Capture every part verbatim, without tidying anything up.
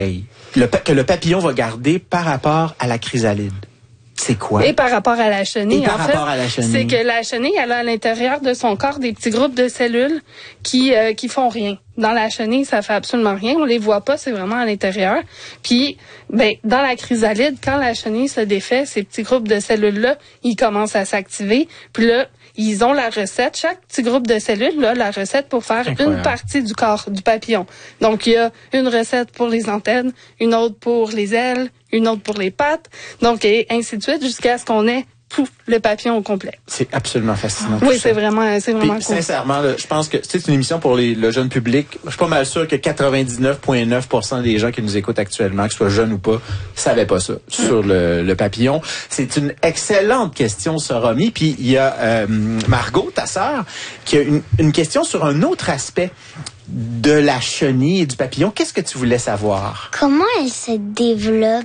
le, que le papillon va garder par rapport à la chrysalide? C'est quoi? Et par rapport à la chenille, Et par en rapport fait, à la chenille. c'est que la chenille, elle a à l'intérieur de son corps des petits groupes de cellules qui euh, qui font rien. Dans la chenille, ça fait absolument rien. On les voit pas, c'est vraiment à l'intérieur. Puis, ben, dans la chrysalide, quand la chenille se défait, ces petits groupes de cellules-là, ils commencent à s'activer. Puis là, ils ont la recette. Chaque petit groupe de cellules, là, la recette pour faire Incroyable. une partie du corps du papillon. Donc, il y a une recette pour les antennes, une autre pour les ailes, une autre pour les pattes. Donc, et ainsi de suite, jusqu'à ce qu'on ait tout le papillon au complet. C'est absolument fascinant. Oui, c'est vraiment, c'est vraiment Puis, cool. sincèrement, là, je pense que c'est une émission pour les, le jeune public. Je suis pas mal sûr que quatre-vingt-dix-neuf virgule neuf pour cent des gens qui nous écoutent actuellement, que ce soit jeunes ou pas, savaient pas ça sur le, le papillon. C'est une excellente question, ça, Romy. Puis il y a euh, Margot, ta sœur, qui a une, une question sur un autre aspect de la chenille et du papillon. Qu'est-ce que tu voulais savoir? Comment elle se développe?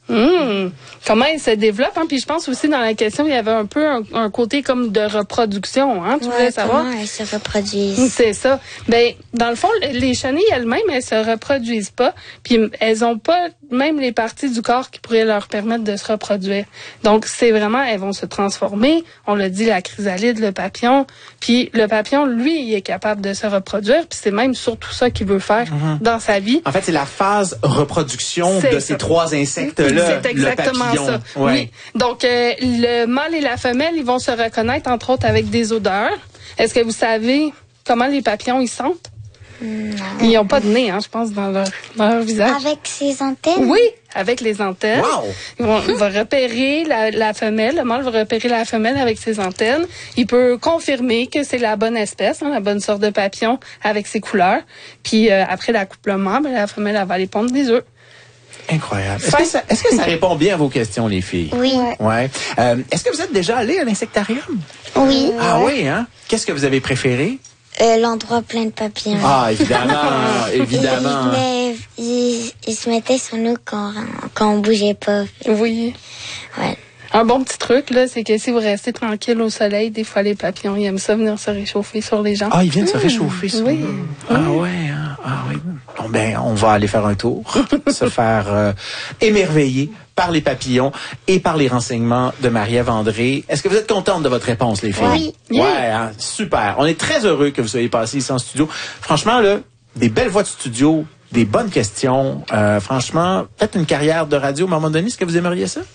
Mmh. Comment elle se développe, hein? Puis je pense aussi dans la question, il y avait un peu un, un côté comme de reproduction, hein? Tu Ouais, voulais savoir? comment elles se reproduisent? C'est ça. Ben, dans le fond, les chenilles elles-mêmes, elles se reproduisent pas, puis elles ont pas même les parties du corps qui pourraient leur permettre de se reproduire. Donc, c'est vraiment, elles vont se transformer. On l'a dit, la chrysalide, le papillon. Puis le papillon, lui, il est capable de se reproduire, puis c'est même surtout ça qu'il veut faire Mm-hmm. dans sa vie. En fait, c'est la phase reproduction C'est de ça. ces trois insectes-là. C'est exactement le papillon. ça. Ouais. Oui. Donc, euh, le mâle et la femelle, ils vont se reconnaître, entre autres, avec des odeurs. Est-ce que vous savez comment les papillons, ils sentent? Non. Ils n'ont pas de nez, hein, je pense, dans leur, dans leur visage. Avec ses antennes? Oui, avec les antennes. Wow! Ils vont, il va repérer la, la femelle, le mâle va repérer la femelle avec ses antennes. Il peut confirmer que c'est la bonne espèce, hein, la bonne sorte de papillon avec ses couleurs. Puis euh, après l'accouplement, ben, la femelle elle va aller pondre des œufs. Incroyable. Est-ce que, ça, est-ce que ça répond bien à vos questions, les filles? Oui. Ouais. Euh, est-ce que vous êtes déjà allé à l'insectarium? Oui. Ah oui, hein? Qu'est-ce que vous avez préféré? Euh, l'endroit plein de papillons. Ah, évidemment, évidemment. Il, il, il, il se mettait sur nous quand, quand on bougeait pas. Oui. Ouais. Un bon petit truc, là, c'est que si vous restez tranquille au soleil, des fois, les papillons, ils aiment ça venir se réchauffer sur les gens. Ah, ils viennent se réchauffer, ça. Oui. Ah ouais, hein? Ah oui. Bon, ben, on va aller faire un tour, se faire euh, émerveiller par les papillons et par les renseignements de Marie-Ève André. Est-ce que vous êtes contente de votre réponse, les filles? Oui. Ouais, hein? Super. On est très heureux que vous soyez passés ici en studio. Franchement, là, des belles voix de studio, des bonnes questions. Euh, franchement, peut-être une carrière de radio à un moment donné. Est-ce que vous aimeriez ça?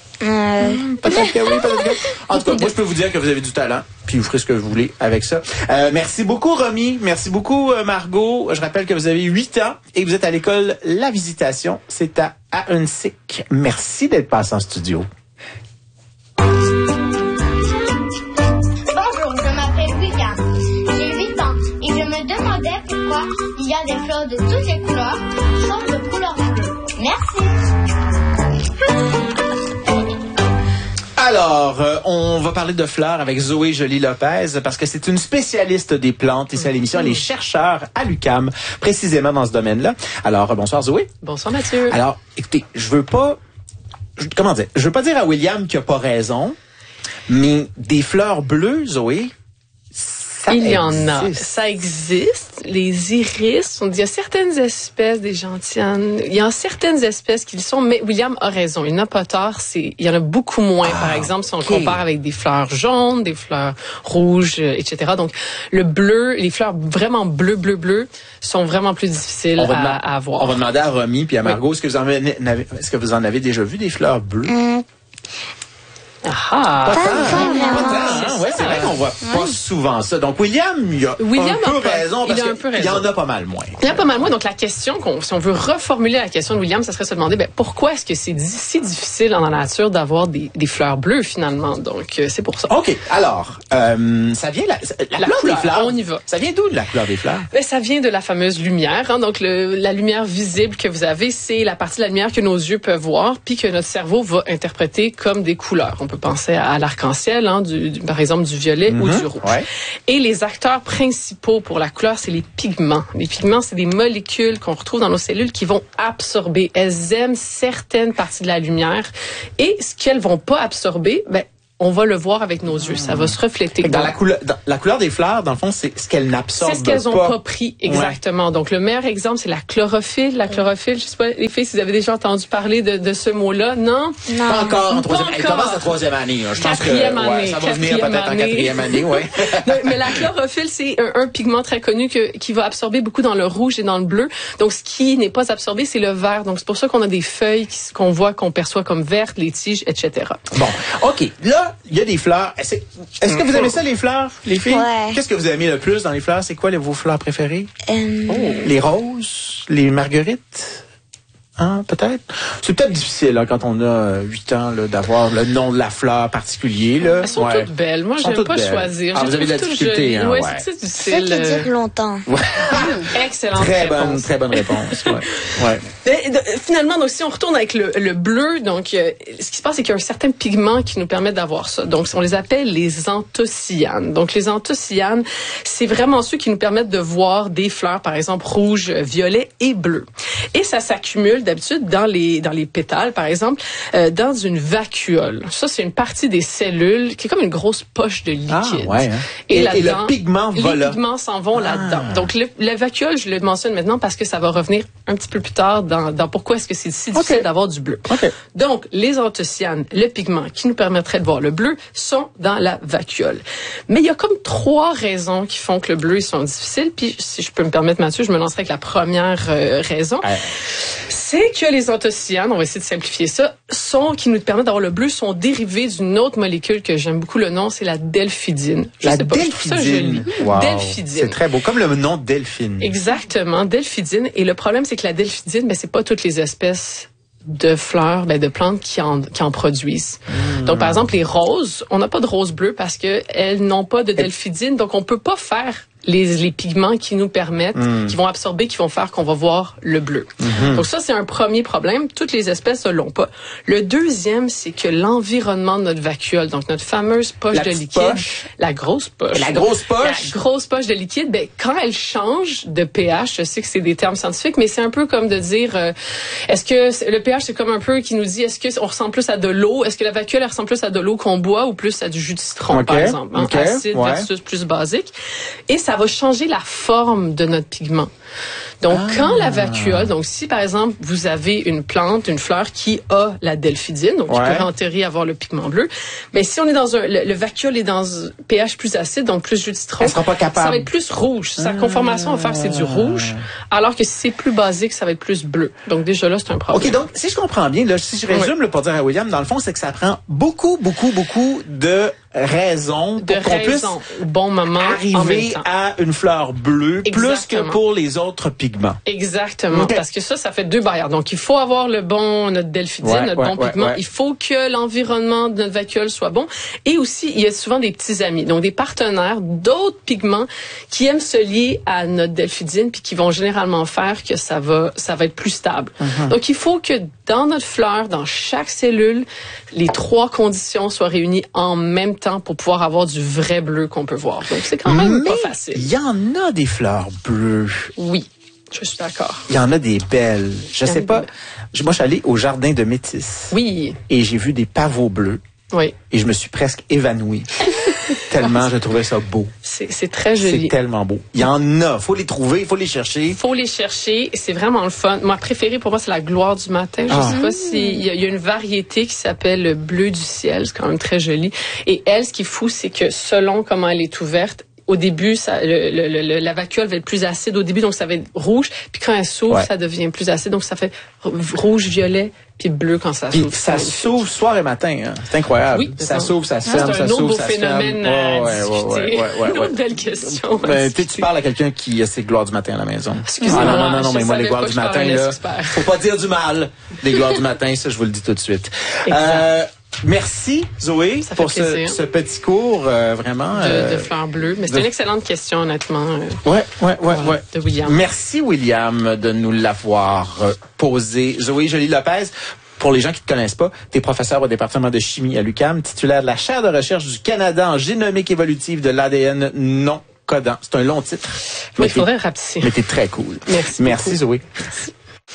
Euh, Peut-être que oui, peut-être que... En tout cas, moi, je peux vous dire que vous avez du talent, puis vous ferez ce que vous voulez avec ça. Euh, merci beaucoup, Romy. Merci beaucoup, euh, Margot. Je rappelle que vous avez huit ans et que vous êtes à l'école La Visitation. C'est à Ahuntsic. Merci d'être passé en studio. Bonjour, je m'appelle William. J'ai huit ans et je me demandais pourquoi il y a des fleurs de toutes les couleurs, sauf de couleur bleue. Merci. Alors, euh, on va parler de fleurs avec Zoé Joly-Lopez parce que c'est une spécialiste des plantes ici à l'émission. Elle est chercheure à l'U Q A M, précisément dans ce domaine-là. Alors, euh, bonsoir Zoé. Bonsoir Mathieu. Alors, écoutez, je veux pas... je- comment dire? Je veux pas dire à William qu'il a pas raison, mais des fleurs bleues, Zoé, ça Il y en a. existe. Ça existe. Les iris, on dit, il y a certaines espèces, des gentianes, il y a certaines espèces qui le sont, mais William a raison. Il n'a pas tort. C'est, il y en a beaucoup moins. Ah, par exemple, si on ok. compare avec des fleurs jaunes, des fleurs rouges, euh, et cetera. Donc, le bleu, les fleurs vraiment bleu, bleu, bleu sont vraiment plus difficiles On va, à, demander, à avoir. on va demander à Romy puis à Margot, est-ce que vous en avez, est-ce que vous en avez déjà vu des fleurs bleues? hum, Ah! Pas tant, pas hein? vraiment. Pas tant, hein? Ouais, c'est vrai qu'on voit pas souvent ça. Donc, William, il a William un peu a pas- raison il parce a un peu qu'il y raison. en a pas mal moins. Il y en a pas mal moins. Donc, la question, qu'on, si on veut reformuler la question de William, ça serait se demander, ben, pourquoi est-ce que c'est di- si difficile dans la nature d'avoir des, des fleurs bleues, finalement? Donc, euh, c'est pour ça. OK. Alors, euh, ça vient, la, la, La couleur couleur, des fleurs. on y va. Ça vient d'où, de la couleur des fleurs? Ben, ça vient de la fameuse lumière. Hein? Donc, le, la lumière visible que vous avez, c'est la partie de la lumière que nos yeux peuvent voir, puis que notre cerveau va interpréter comme des couleurs. On peut penser à l'arc-en-ciel, hein, du, du, par exemple, du violet ou Mhm, du rouge. ouais. Et les acteurs principaux pour la couleur, c'est les pigments. Les pigments, c'est des molécules qu'on retrouve dans nos cellules qui vont absorber. Elles aiment certaines parties de la lumière. Et ce qu'elles vont pas absorber, ben, on va le voir avec nos yeux. Ça va se refléter. Dans la couleur, dans la couleur des fleurs, dans le fond, c'est ce qu'elles n'absorbent pas. C'est ce qu'elles n'ont pas pris, exactement. Ouais. Donc, le meilleur exemple, c'est la chlorophylle. La chlorophylle, je sais pas, les filles, si vous avez déjà entendu parler de, de ce mot-là, non? Non. Pas encore en troisième. Elle encore. commence la troisième année. Je pense quatrième que, année. Ouais, ça va venir peut-être année. en quatrième année, ouais. Mais la chlorophylle, c'est un, un pigment très connu que, qui va absorber beaucoup dans le rouge et dans le bleu. Donc, ce qui n'est pas absorbé, c'est le vert. Donc, c'est pour ça qu'on a des feuilles qui, qu'on voit, qu'on perçoit comme vertes, les tiges, et cetera. Bon. OK. Là, il y a des fleurs. Est-ce, est-ce que vous aimez ça, les fleurs, les filles? Ouais. Qu'est-ce que vous aimez le plus dans les fleurs? C'est quoi les, vos fleurs préférées? Euh... Oh. Les roses? Les marguerites? Hein, peut-être? C'est peut-être difficile hein, quand on a huit ans là, d'avoir le nom de la fleur particulier. Là. Elles sont ouais. toutes belles. Moi, j'aime pas belles. choisir. Ah, je vous avez de la difficulté. Hein, ouais, ouais. c'est difficile. C'est qui dure longtemps. Ouais. Excellente très réponse. bonne, très bonne réponse. Ouais. Ouais. Mais, de, finalement, donc, si on retourne avec le, le bleu, donc, euh, ce qui se passe, c'est qu'il y a un certain pigment qui nous permet d'avoir ça. Donc, on les appelle les anthocyanes. Donc, les anthocyanes, c'est vraiment ceux qui nous permettent de voir des fleurs, par exemple, rouge, violet et bleu. Et ça s'accumule d'habitude dans les dans les pétales, par exemple, euh, dans une vacuole. Ça, c'est une partie des cellules qui est comme une grosse poche de liquide. Ah, ouais, hein. Et, et, là-dedans, et le pigment va les là. pigments s'en vont ah. là-dedans. Donc, le, la vacuole, je le mentionne maintenant parce que ça va revenir un petit peu plus tard dans, dans pourquoi est-ce que c'est si difficile okay. d'avoir du bleu. Okay. Donc, les anthocyanes, le pigment qui nous permettrait de voir le bleu, sont dans la vacuole. Mais il y a comme trois raisons qui font que le bleu, ils sont difficiles. Puis, si je peux me permettre, Mathieu, je me lancerai avec la première euh, raison. Ouais. C'est que les anthocyanes, on va essayer de simplifier ça, sont, qui nous permettent d'avoir le bleu, sont dérivés d'une autre molécule que j'aime beaucoup le nom, c'est la delphidine. Je la sais pas, delphidine. Ça wow. Delphidine. C'est très beau, comme le nom Delphine. Exactement, delphidine. Et le problème, c'est que la delphidine, ben, c'est pas toutes les espèces de fleurs, ben, de plantes qui en, qui en produisent. Mmh. Donc, par exemple, les roses, on n'a pas de roses bleues parce que elles n'ont pas de delphidine, donc on peut pas faire les, les pigments qui nous permettent, mmh. qui vont absorber, qui vont faire qu'on va voir le bleu. Mmh. Donc ça, c'est un premier problème. Toutes les espèces ne l'ont pas. Le deuxième, c'est que l'environnement de notre vacuole, donc notre fameuse poche la de liquide, poche. la grosse poche. La grosse poche. La grosse poche de liquide, ben, quand elle change de pH, je sais que c'est des termes scientifiques, mais c'est un peu comme de dire, euh, est-ce que le pH, c'est comme un peu qui nous dit, est-ce que on ressemble plus à de l'eau? Est-ce que la vacuole, elle ressemble plus à de l'eau qu'on boit ou plus à du jus de citron, okay. par exemple? Hein, okay. Acide ouais. versus plus basique. Et ça va changer la forme de notre pigment. Donc, ah. quand la vacuole, donc si par exemple vous avez une plante, une fleur qui a la delphidine, donc ouais. qui pourrait en théorie avoir le pigment bleu, mais si on est dans un, le, le vacuole est dans un pH plus acide, donc plus jus de citron, elle sera pas capable. Ça va être plus rouge. Sa conformation va faire c'est du rouge, alors que si c'est plus basique, ça va être plus bleu. Donc déjà là, c'est un problème. OK, donc si je comprends bien, là, si je résume oui. là, pour dire à William, dans le fond, c'est que ça prend beaucoup, beaucoup, beaucoup de raisons pour de qu'on puisse au bon moment arriver à une fleur bleue Exactement. plus que pour les autres pigments. Exactement, okay. parce que ça, ça fait deux barrières. Donc, il faut avoir le bon, notre delphidine, ouais, notre ouais, bon ouais, pigment. Ouais. Il faut que l'environnement de notre vacuole soit bon. Et aussi, il y a souvent des petits amis, donc des partenaires, d'autres pigments qui aiment se lier à notre delphidine puis qui vont généralement faire que ça va, ça va être plus stable. Mm-hmm. Donc, il faut que dans notre fleur, dans chaque cellule, les trois conditions soient réunies en même temps pour pouvoir avoir du vrai bleu qu'on peut voir. Donc, c'est quand même Mais pas facile. Il y en a des fleurs bleues. Oui. Je suis d'accord. Il y en a des belles. Je sais pas. Moi, je suis allée au jardin de Métis. Oui. Et j'ai vu des pavots bleus. Oui. Et je me suis presque évanouie. Tellement je trouvais ça beau. C'est, c'est très joli. C'est tellement beau. Il y en a. Faut les trouver, faut les chercher. Faut les chercher. C'est vraiment le fun. Ma préférée pour moi, c'est la gloire du matin. Je ah. sais pas si il y, y a une variété qui s'appelle le bleu du ciel. C'est quand même très joli. Et elle, ce qui est fou, c'est que selon comment elle est ouverte, au début, ça, le, le, le, la vacuole va être plus acide au début, donc ça va être rouge. Puis quand elle s'ouvre, ouais. ça devient plus acide, donc ça fait rouge, violet, puis bleu quand ça s'ouvre. Puis ça s'ouvre soir et matin, hein. C'est incroyable. Oui, ça s'ouvre, ça se ferme, ça s'ouvre, ça se ferme. C'est un autre beau phénomène à ouais, discuter. Ouais, ouais, ouais, Une autre belle question. Ben, tu tu parles à quelqu'un qui a ses gloires du matin à la maison. Excusez-moi. Ah, non, non, non, mais moi, les gloires du matin, là, faut pas dire du mal. Les gloires du matin, ça, je vous le dis tout de suite. Euh, Merci Zoé pour ce, ce petit cours euh, vraiment de, euh, de fleurs bleues. Mais c'est de... une excellente question honnêtement. Euh, ouais, ouais, ouais, ouais. De William. Merci William de nous l'avoir euh, posé. Zoé Joly-Lopez. Pour les gens qui ne te connaissent pas, tu es professeur au département de chimie à l'U Q A M, titulaire de la chaire de recherche du Canada en génomique évolutive de l'A D N non codant. C'est un long titre. Oui, il faudrait rapetisser. Mais t'es très cool. Merci. Merci Zoé. Merci.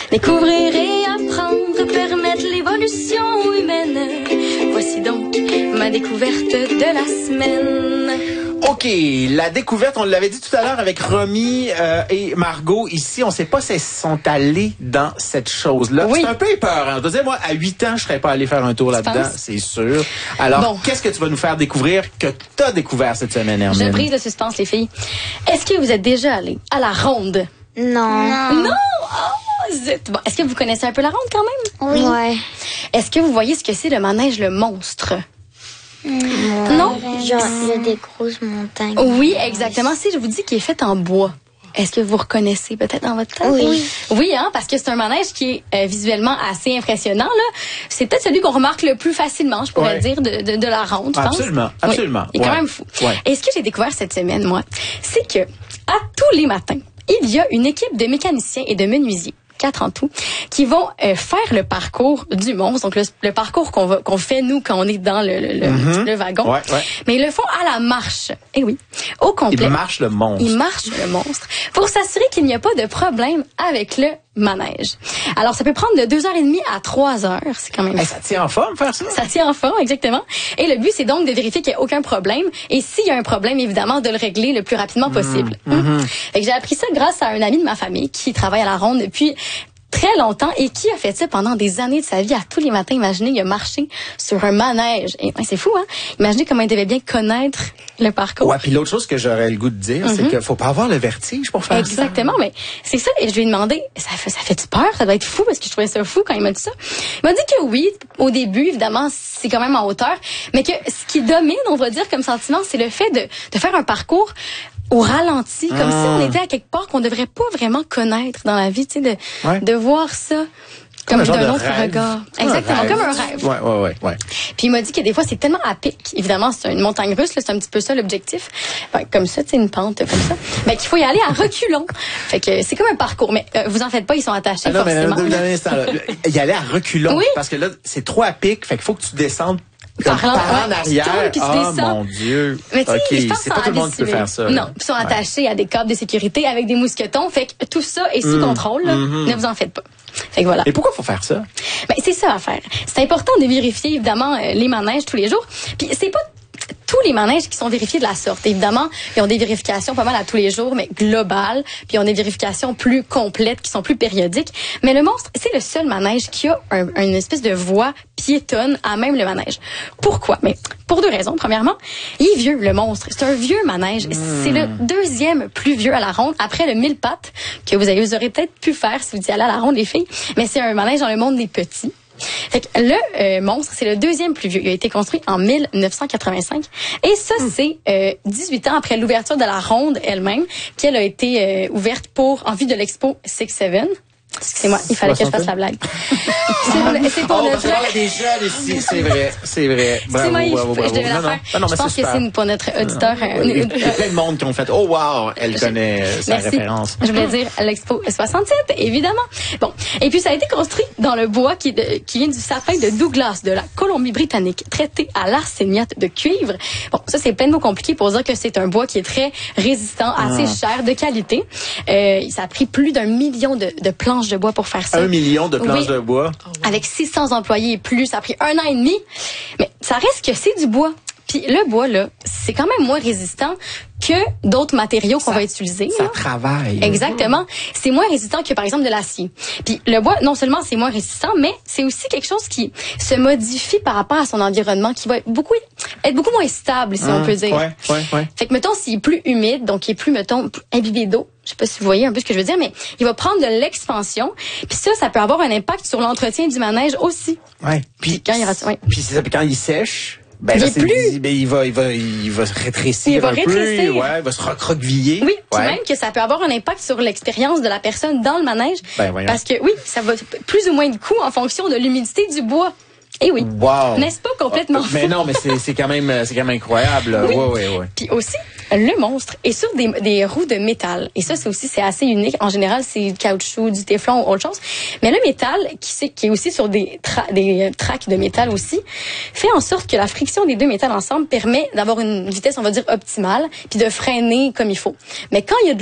Découvrir et apprendre, permettre l'évolution humaine. Voici donc ma découverte de la semaine. OK, la découverte, on l'avait dit tout à l'heure avec Romy euh, et Margot. Ici, on ne sait pas s'ils sont allés dans cette chose-là. Oui. C'est un peu épeurant. Je dois dire, moi, à huit ans, je serais pas allé faire un tour là-dedans, c'est sûr. Alors, bon. Qu'est-ce que tu vas nous faire découvrir que tu as découvert cette semaine, Hermine? Je brise le suspense, les filles. Est-ce que vous êtes déjà allés à la ronde? Non. Non! Oh, zut. Bon, est-ce que vous connaissez un peu la ronde quand même? Oui. Ouais. Est-ce que vous voyez ce que c'est le manège Le Monstre? Mmh, non? Genre, il y a des grosses montagnes. Oui, exactement. Si je vous dis qu'il est fait en bois, est-ce que vous reconnaissez peut-être dans votre tête? Oui. Oui, hein, parce que c'est un manège qui est euh, visuellement assez impressionnant, là. C'est peut-être celui qu'on remarque le plus facilement, je pourrais ouais. dire, de, de, de la ronde, je pense. Absolument, absolument. Oui, il est quand ouais. même fou. Ouais. Et ce que j'ai découvert cette semaine, moi, c'est que à tous les matins, il y a une équipe de mécaniciens et de menuisiers, quatre en tout, qui vont euh, faire le parcours du monstre, donc le, le parcours qu'on va qu'on fait nous quand on est dans le, le, le, mm-hmm. le wagon. Ouais, ouais. Mais ils le font à la marche. Eh oui, au complet. Ils marchent le monstre. Ils marchent le monstre pour s'assurer qu'il n'y a pas de problème avec le manège. Alors, ça peut prendre de deux heures et demie à trois heures. C'est quand même... Hey, ça tient en forme, faire ça? Ça tient en forme, exactement. Et le but, c'est donc de vérifier qu'il n'y a aucun problème. Et s'il y a un problème, évidemment, de le régler le plus rapidement possible. Mmh, mmh. Fait que j'ai appris ça grâce à un ami de ma famille qui travaille à la ronde depuis très longtemps et qui a fait ça pendant des années de sa vie. À tous les matins, imaginez, il a marché sur un manège. Et ouais, c'est fou, hein? Imaginez comment il devait bien connaître le parcours. Ouais, puis l'autre chose que j'aurais le goût de dire, mm-hmm. c'est qu'il faut pas avoir le vertige pour faire Exactement, ça. Exactement, mais c'est ça. Et je lui ai demandé, ça fait, ça fait-tu peur? Ça doit être fou parce que je trouvais ça fou quand il m'a dit ça. Il m'a dit que oui, au début, évidemment, c'est quand même en hauteur, mais que ce qui domine, on va dire, comme sentiment, c'est le fait de, de faire un parcours au ralenti, comme ah. si on était à quelque part qu'on devrait pas vraiment connaître dans la vie, tu sais, de, ouais. de voir ça comme, comme d'un autre rêve. regard. Comme Exactement, un comme un rêve. Ouais, ouais, ouais, ouais. Puis il m'a dit que des fois, c'est tellement à pic. Évidemment, c'est une montagne russe, là, c'est un petit peu ça l'objectif. Enfin, comme ça, tu sais, une pente comme ça. Mais qu'il faut y aller à reculons. Fait que c'est comme un parcours. Mais euh, vous en faites pas, ils sont attachés ah non, forcément. Mais un instant, là, y aller à reculons. Oui. Parce que là, c'est trop à pic. Fait qu'il faut que tu descendes Comme par, par en arrière. Ah, oh, mon Dieu. Mais tu sais, okay. je pense c'est pas tout le monde qui peut faire ça. Non, ils sont attachés ouais. à des câbles de sécurité avec des mousquetons. Fait que tout ça est sous mmh. contrôle. Là. Mmh. Ne vous en faites pas. Fait que voilà. Et pourquoi faut faire ça? Ben, c'est ça à faire. C'est important de vérifier, évidemment, les manèges tous les jours. Puis c'est pas tous les manèges qui sont vérifiés de la sorte. Évidemment, ils ont des vérifications pas mal à tous les jours, mais globales. Puis ils ont des vérifications plus complètes qui sont plus périodiques. Mais le monstre, c'est le seul manège qui a un, une espèce de voie piétonne à même le manège. Pourquoi? Mais pour deux raisons. Premièrement, il est vieux, le monstre. C'est un vieux manège. Mmh. C'est le deuxième plus vieux à la ronde, après le mille pattes, que vous, avez, vous aurez peut-être pu faire si vous y allez à la ronde, les filles. Mais c'est un manège dans le monde des petits. Fait que le euh, monstre, c'est le deuxième plus vieux. Il a été construit en mille neuf cent quatre-vingt-cinq. Et ça, mmh. c'est euh, dix-huit ans après l'ouverture de la ronde elle-même, puis elle a été euh, ouverte pour en vue de l'expo six seven. Excusez-moi, il fallait que je fasse la blague. c'est pour, c'est pour oh, notre... parce des jeunes ici, c'est vrai, c'est vrai. Bravo, moi, bravo, je, bravo. Je devais non, la faire. non, non, je pense que c'est pour notre auditeur. Euh, il y a plein de monde qui ont fait « Oh wow, elle je... connaît sa Merci. référence. » Je voulais dire l'Expo soixante-sept, évidemment. Bon, et puis ça a été construit dans le bois qui, de, qui vient du sapin de Douglas de la Colombie-Britannique, traité à l'arséniate de cuivre. Bon, ça c'est plein de mots compliqués pour dire que c'est un bois qui est très résistant, assez ah. cher, de qualité. Euh, ça a pris plus d'un million de, de planches de bois pour faire ça. Un million de planches oui, de bois. Avec six cents employés et plus. Ça a pris un an et demi. Mais ça reste que c'est du bois. Puis le bois, là, c'est quand même moins résistant que d'autres matériaux qu'on ça, va utiliser. Ça là. travaille. Exactement. C'est moins résistant que, par exemple, de l'acier. Puis le bois, non seulement c'est moins résistant, mais c'est aussi quelque chose qui se modifie par rapport à son environnement, qui va être beaucoup, être beaucoup moins stable, si mmh, on peut dire. Ouais, ouais, ouais. Fait que, mettons, s'il est plus humide, donc il est plus, mettons, imbibé d'eau, je sais pas si vous voyez un peu ce que je veux dire, mais il va prendre de l'expansion. Puis ça, ça peut avoir un impact sur l'entretien du manège aussi. Ouais. Puis, puis quand il reste, ouais. Puis c'est ça, puis quand il sèche, ben il là, est plus. Ben, il va, il va, il va se rétrécir il va un rétrécir. peu. Ouais, il va se recroqueviller. Oui, puis ouais. même que ça peut avoir un impact sur l'expérience de la personne dans le manège. Ben, voyons. Parce que oui, ça va plus ou moins de coût en fonction de l'humidité du bois. Eh oui. Wow. N'est-ce pas complètement fou? Mais non, mais c'est, c'est quand même, c'est quand même incroyable. Oui. Ouais, ouais, ouais. Puis aussi, le monstre est sur des, des roues de métal. Et ça, c'est aussi, c'est assez unique. En général, c'est du caoutchouc, du téflon ou autre chose. Mais le métal, qui, c'est, qui est aussi sur des, tra- des tracks de métal aussi, fait en sorte que la friction des deux métals ensemble permet d'avoir une vitesse, on va dire, optimale, puis de freiner comme il faut. Mais quand il y a de l'eau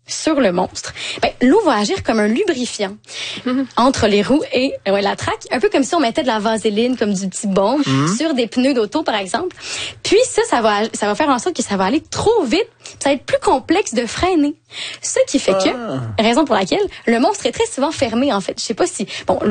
sur le monstre, ben, l'eau va agir comme un lubrifiant mm-hmm. entre les roues et ouais, la traque, un peu comme si on mettait de la vaseline, comme du petit baume, mm-hmm. sur des pneus d'auto, par exemple. Puis ça, ça va, ça va faire en sorte que ça va aller trop vite, ça va être plus complexe de freiner. Ce qui fait que, ah. raison pour laquelle le monstre est très souvent fermé, en fait. Je sais pas si, bon,